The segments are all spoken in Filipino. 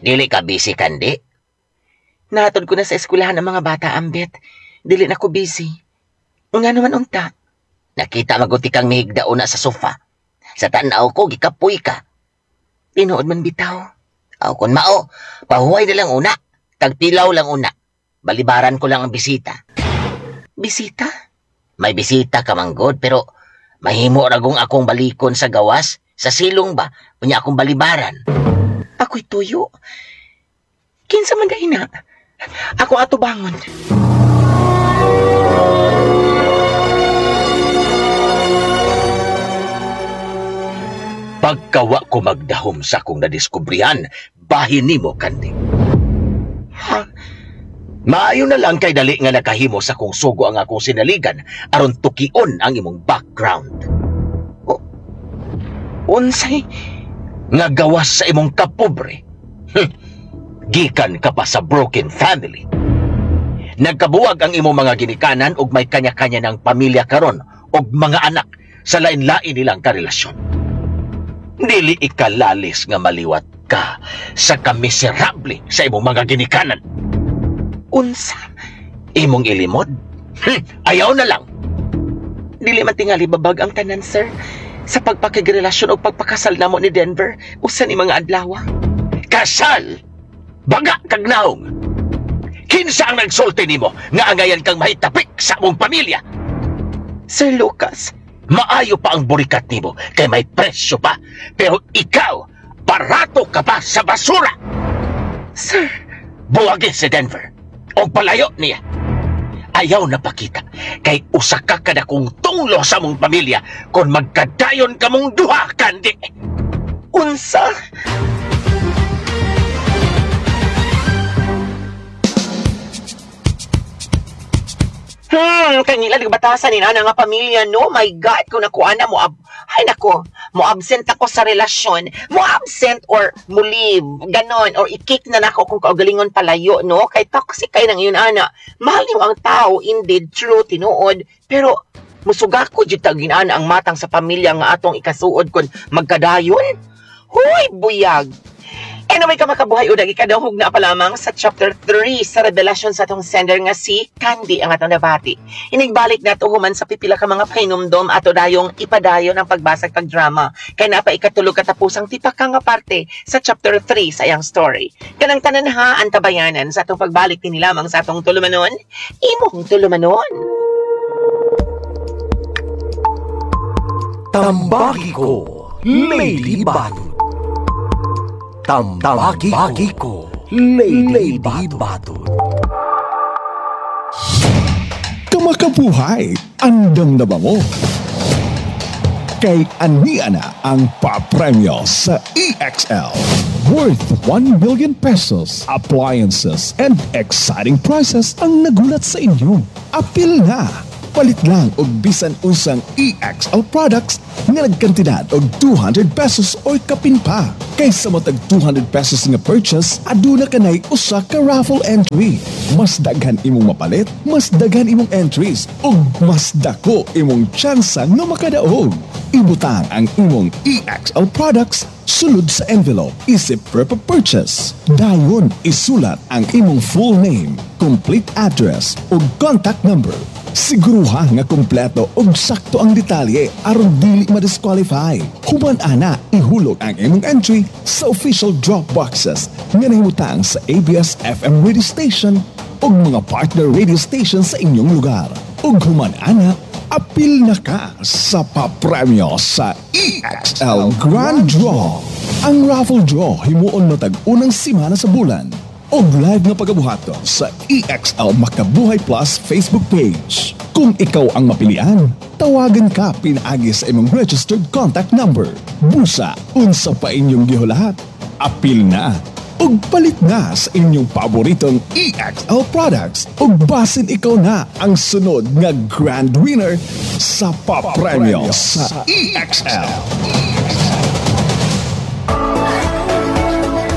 Dili ka busy, Kandi? Natod ko na sa eskwelahan ng mga bata, Ambet. Dili na ko busy. Nga naman unta. Nakita maguti kang mihigdao na sa sofa. Sa tanaw ko, gikapoy ka. Tinuod man bitaw. Aw kon mao, pahuway na lang una. Tagpilaw lang una. Balibaran ko lang ang bisita. Bisita? May bisita ka manggod, pero mahimo ragong akong balikon sa gawas, sa silong ba, unya akong balibaran. Ako'y tuyo. Kinsa man dahil na. Ako ato bangon. Pagkawa ko magdahom sa akong nadiskubrihan, bahin nimo, Kandi. Ha? Maayo na lang kay dali nga nakahimo sa kong sugo ang akong sinaligan aron tukion ang imong background. Unsay? Nga gawas sa imong kapobre. Gikan ka pa sa broken family. Nagkabuwag ang imong mga ginikanan ug may kanya-kanya ng pamilya karon ug mga anak sa lain-lain nilang karelasyon. Dili ikalalis nga maliwat ka sa kamiserable sa imong mga ginikanan. Unsa? Imong ilimod? Ayaw na lang. Dili man tingali babag ang tanan, sir. Sa pagpakigrelasyon o pagpakasal namo ni Denver, usan ni mga adlaw. Kasal? Baga kag naong. Kinsa ang nagsulti nimo nga angayan kang mahitapik sa among pamilya? Sir Lucas, maayo pa ang burikat nimo kay may presyo pa. Pero ikaw, barato ka pa sa basura. Sir, buwagi si Denver o palayo niya. Ayaw na pakita kay usa ka kada kong tunglo sa mong pamilya kung magkadayon ka mong duha, Kandi. unsa? Kanila nagbatasan ni na nga pamilya, no? My God, kung nakuha na mo, ay nako, mo absent ako sa relasyon, mo absent or mo leave, ganon, or i-kick na nako kung kaugalingon palayo, no? Kay toxic kayo ng yun, ana. Mahal niyo ang tao, indeed, true, tinuod, pero musugako jud tag ginana ang matang sa pamilya nga atong ikasuod kun magkadayon. Hoy, buyag! Anyway ka makabuhay udag ikadahog na pa lamang sa chapter 3 sa revelasyon sa atong sender nga si Kandi ang atong nabati. Inigbalik na human sa pipila ka mga pahinumdom ato dayong ipadayon ang pagbasag kag drama. Kay napa ikatulog katapusang tipak ka nga parte sa chapter 3 sa iyang story. Kanang tanan ha ang tabayanan sa atong pagbalik ni lamang sa atong tulumanon. Imong tulumanon. Tambagi ko, Lady Bato. Tambagi ko, Lady Bato. Kamakabuhay, andam na ba mo? Kay ania na ang papremyo sa EXL. Worth 1 million pesos, appliances, and exciting prizes ang nagulat sa inyo. Apil na! Palit lang og bisan unsang EXL products nga nagkantidad og 200 pesos o kapin pa. Kaysa mo tag 200 pesos nga purchase, aduna kanay usa ka raffle entry. Mas daghan imong mapalit, mas daghan imong entries, ug mas dako imong tsansa nga makadaog. Ibutang ang imong EXL products sulod sa envelope, isip per purchase. Dayon isulat ang imong full name, complete address ug contact number. Siguruha nga kompleto ug sakto ang detalye aron dili ma-disqualify. Human ana ihulog ang imong entry sa official drop boxes nga nahimutang sa ABS-FM radio station ug mga partner radio station sa inyong lugar. Ug human ana apil na ka sa papremyo sa EXL Grand Draw. Ang raffle draw himuon matag unang simana sa bulan. O live na pagabuhato sa EXL Makabuhay Plus Facebook page. Kung ikaw ang mapilian, tawagan ka pinaagi sa imong registered contact number. Busa, unsa pa inyong gihulahat. Apil na, ug palit na sa inyong paboritong EXL products. Ug basin ikaw na ang sunod nga grand winner sa papremyo sa EXL.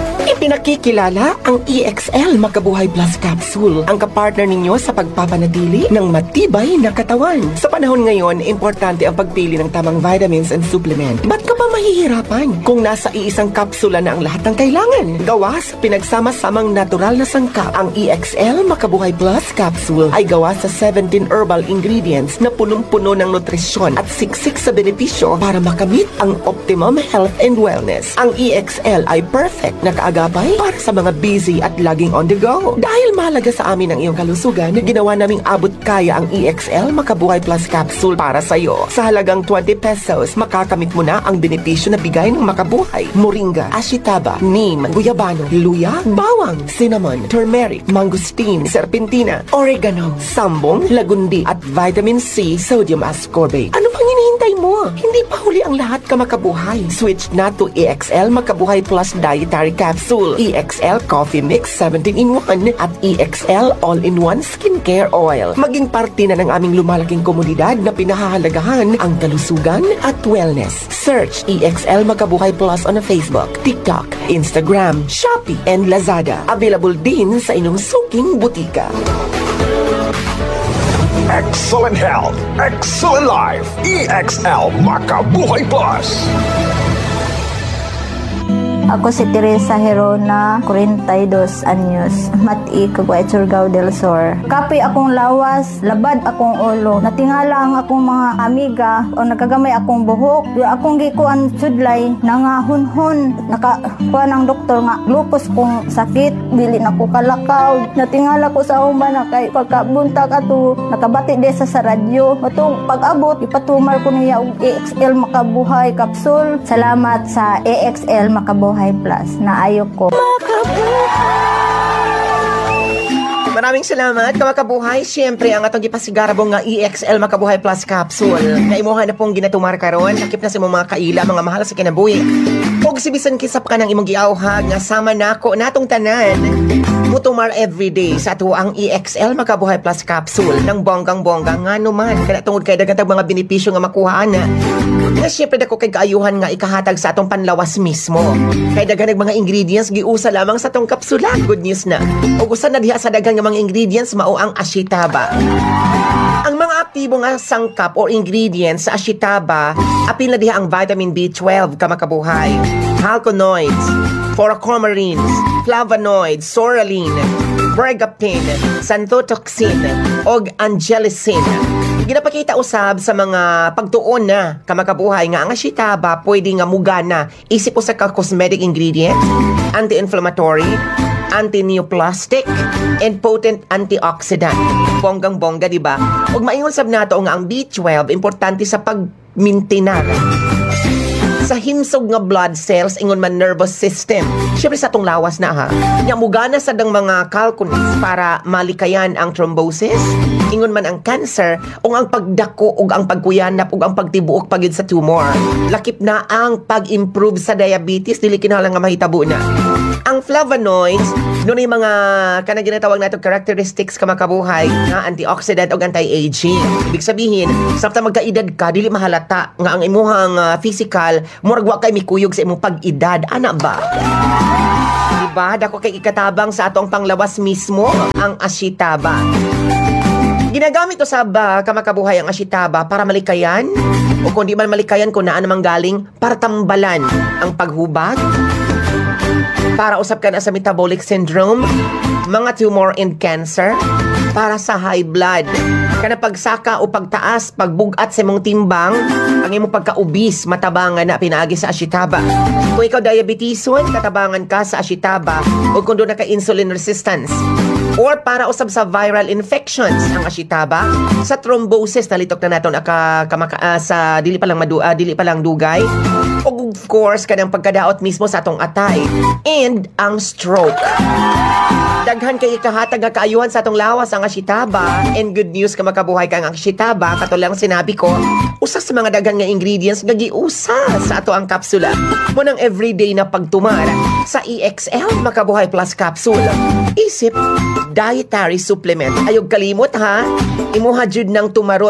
Pinakikilala ang EXL Makabuhay Plus Capsule, ang kapartner ninyo sa pagpapanatili ng matibay na katawan. Sa panahon ngayon, importante ang pagpili ng tamang vitamins and supplement. Ba't ka pa mahihirapan kung nasa iisang kapsula na ang lahat ng kailangan? Gawa sa pinagsama-samang natural na sangkap, ang EXL Makabuhay Plus Capsule ay gawa sa 17 herbal ingredients na punong-puno ng nutrisyon at siksik sa benepisyo para makamit ang optimum health and wellness. Ang EXL ay perfect na kaagapay para sa mga busy at laging on the go. Dahil mahalaga sa amin ang iyong kalusugan, ginawa naming abot kaya ang EXL Makabuhay Plus Capsule para sa iyo. Sa halagang 20 pesos, makakamit mo na ang benepisyo na bigay ng Makabuhay: moringa, ashitaba, neem, guyabano, luya, bawang, cinnamon, turmeric, mangosteen, serpentina, oregano, sambong, lagundi, at vitamin C, sodium ascorbate. Ano pang hinihintay mo? Hindi pa huli ang lahat, ka Makabuhay. Switch na to EXL Makabuhay Plus Dietary Capsule, EXL Coffee Mix 17-in-1 at EXL All-in-1 Skincare Oil. Maging parte na ng aming lumalaking komunidad na pinahahalagahan ang kalusugan at wellness. Search EXL Makabuhay Plus on Facebook, TikTok, Instagram, Shopee, and Lazada. Available din sa inyong suking butika. Excellent health, excellent life. EXL Makabuhay Plus. Ako si Teresa Herona, 42 anyos, Mati, Caguay, Surigao del Sur. Kapi akong lawas, labad akong ulo. Natingala ang akong mga amiga o nakagamay akong buhok. Yung akong gikuan sudlay, nangahunhon. Nakakuha ng doktor nga, lupus kong sakit, dili na ko kalakaw. Natingala ko sa uman na kay pagkabuntag ato, nakabati desa sa radyo. Atong pag-abot, ipatumar ko niya og EXL Makabuhay Capsule. Salamat sa EXL Makabuhay Plus na ayok ko. Maraming salamat, Kamakabuhay. Siyempre, ang atong gipasigarabong nga EXL Makabuhay Plus Capsule na imuha na pong ginatumar karon. Nakip na sa imong mga kaila, mga mahal sa kinabuhi. Og si bisan kisap ka ng imong giawhag nga sama nako natong tanan. Mutumar everyday sa ato ang EXL Makabuhay Plus Capsule ng bonggang-bongga nga naman. Kana tungod kay daghang mga benepisyo nga makuha na. Nga siyempre dako kay kaayuhan nga ikahatag sa atong panlawas mismo. Kay daghang mga ingredients giusa lamang sa atong kapsula. Good news na. Og usa na diha sa daghang mga ingredients mao ang ashitaba. Ang mga aktibo nga sangkap or ingredients sa ashitaba, apil na diha ang vitamin B12, Kamakabuhay, halconoids, furocoumarins, flavonoids, soraline, bergapine, xanthotoxin, og angelicin. Ginapakita usab sa mga pagtuon na, Kamakabuhay, nga ang ashitaba pwede nga mugana isip usa ka cosmetic ingredient, anti-inflammatory, anti-neoplastic, and potent antioxidant. Bonggang-bongga, di ba? Ug maingon sab nato nga ang B12 importante sa pag-maintinar sa himsog nga blood cells ingon man nervous system. Syempre sa atong lawas na ha. Nya mugana sa dang mga calculus para malikayan ang thrombosis, ingon man ang cancer, ug ang pagdako ug ang pagkuyanap ug ang pagtibuok pagid sa tumor. Lakip na ang pag-improve sa diabetes, dili kinahanglan nga mahitabo na. Ang flavonoids, nun yung mga kanang ginatawag nato characteristics, Kamakabuhay, nga antioxidant o anti-aging. Ibig sabihin, sakta magkaedad ka, dili mahalata nga ang imuhang physical, murag wa kay mikuyog sa imong pag-edad. Ana ba? Diba? Dako kay ikatabang sa atong panglawas mismo, ang ashitaba. Ginagamit to sa Kamakabuhay ang ashitaba para malikayan, o kung di man malikayan, kung naan namang galing, para tambalan ang paghubag, para usap ka na sa metabolic syndrome, mga tumor and cancer, para sa high blood, kana pagsaka o pagtaas, pagbugat sa imong timbang, ang imong pagkaubis, matabangan na pinaagi sa ashitaba. Kung ikaw diabetison, katabangan ka sa ashitaba, o kung doon na ka insulin resistance. Or para usab sa viral infections, ang ashitaba, sa thrombosis, nalitok na naton sa dili pa lang dugay, o of course kanang pagkadaot mismo sa atong atay, and ang stroke. Daghan kay ikahatag nga kaayuhan sa atong lawas ang ashitaba, and good news, Kamakabuhay, kang ang ashitaba katulang sinabi ko, usa sa mga daghan nga ingredients nga giusa sa ato ang kapsula mo ng everyday na pagtumar sa EXL Makabuhay Plus Capsule. Isip dietary supplement. Ayog kalimot ha, imuha jud ng tumaron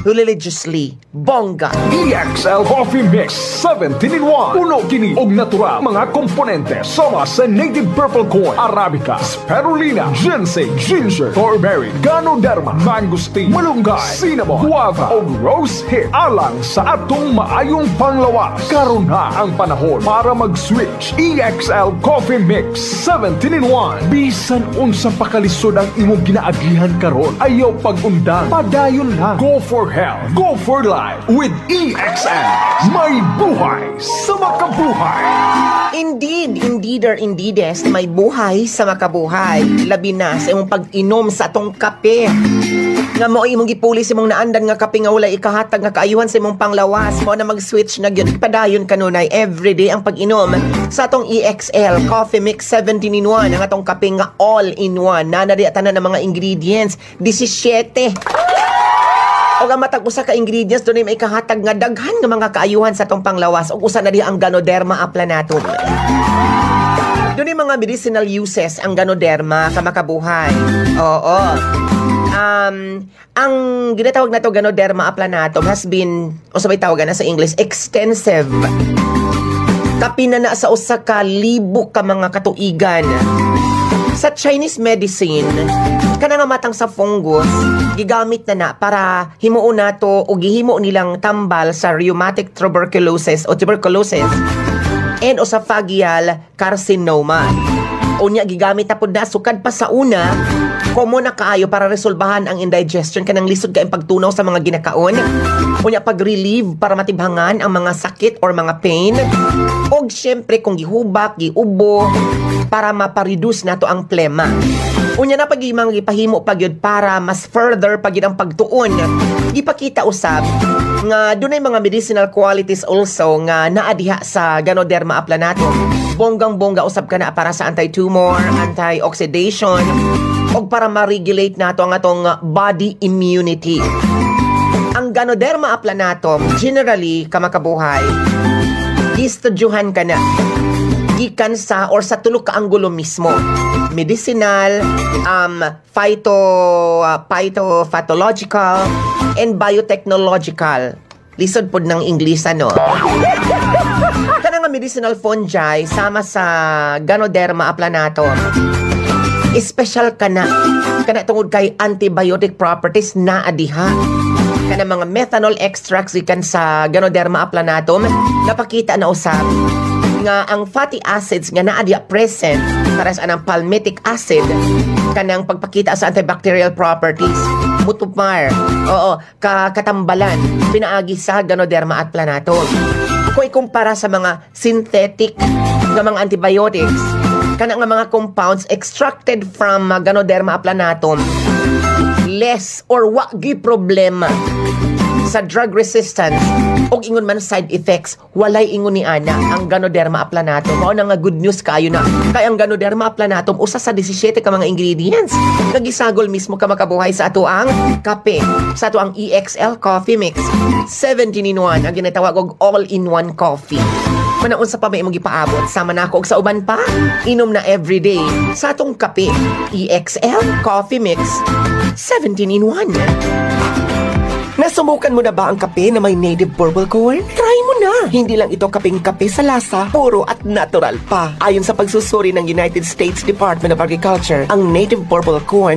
religiously. Bongga. EXL Coffee Mix 17-in-1. Puno kini og natural mga komponente sama sa native purple corn, arabica, spirulina, ginseng, ginger, strawberry, ganoderma, mangosteen, malunggay, cinnamon, guava o rose hip alang sa atong maayong panglawas. Karon na ang panahon para mag-switch. EXL Coffee Mix 17-in-1. Bisan unsang pakalisod ang imong ginaaglihan karon, ayaw pag-undang, padayon lang. Go for health, go for life with EXL. May buhay sa makabuhay. Indeed or indeedes, may buhay sa makabuhay. Labi na sa imong pag-inom sa atong kape. Nga mo imong gipuli sa imong naandan nga kape nga wala ikahatag nga kaayuhan sa imong panglawas. Mo na mag-switch na gyud. Padayon kanunay everyday ang pag-inom sa atong EXL Coffee Mix 17-in-1. Ang atong kape nga all-in-one. Nanadi tanan ng mga ingredients. 17. O nga matag usa ka ingredients doon ay may kahatag nga daghan nga mga kaayuhan sa atong panglawas. O usa na di ang Ganoderma applanatum. Doon ay mga medicinal uses ang Ganoderma kamakabuhay. Oo. Ang ginatawag na to Ganoderma applanatum has been, o sabay tawagan na sa English, extensive. Kapinana sa usa ka libo ka mga katuigan. Sa Chinese medicine, kana nga matang sa fungus, gigamit na para himuon nato o gihimo nilang tambal sa rheumatic tuberculosis o tuberculosis and esophageal carcinoma. Unya gigamit na pud na sukad pa sa una, komo na kaayo para resolbahan ang indigestion kanang lisod ka ang pagtunaw sa mga ginakaon. Unya pag-relieve para matibhangan ang mga sakit or mga pain. Og syempre kung gihubak, giubo para mapareduce nato ang plema. Unya na pag-imang gipahimo pagyud para mas further pagyud ang pagtuon. Gipakita usab nga dunay mga medicinal qualities also nga naa diha sa Ganoderma applanatum. Bonggang-bongga usab kana para sa anti-tumor, anti-oxidation, o para ma-regulate nato ang atong body immunity. Ang Ganoderma applanatum, generally, kamakabuhay, gistudyuhan ka na. Gikan sa or sa tulo ka anggulo mismo. Medicinal, phytopathological, and biotechnological. Lisod pod ng English, ano? Kana nga medicinal fungi sama sa Ganoderma applanatum. Special kana tungod kay antibiotic properties na adiha. Kana mga methanol extracts gikan sa Ganoderma applanatum, napakita na usab nga ang fatty acids nga naa diha present para sa anang palmitic acid kanang pagpakita sa antibacterial properties. Mutupmar, katambalan, pinaagi sa Ganoderma applanatum. Kung ikumpara sa mga synthetic nga mga antibiotics, kana nga mga compounds extracted from Ganoderma applanatum, less or wagi problema sa drug resistance o ingon man side effects, walay ingon ni ana ang Ganoderma applanatum. Mao na nga good news kaayo na. Kay ang Ganoderma applanatum usa sa 17 ka mga ingredients nga gisagol mismo ka makabuhay sa ato ang kape, sa ato ang EXL Coffee Mix 17-in-1 ang ginatawag og all-in-one coffee. Manaon sa pa may imong gipaabot sama na ako og sa uban pa inom na everyday sa atong kape EXL Coffee Mix 17-in-1. Nasubukan mo na ba ang kape na may native purple corn? Try mo na! Hindi lang ito kapeng kape sa lasa, puro at natural pa. Ayon sa pagsusuri ng United States Department of Agriculture, ang native purple corn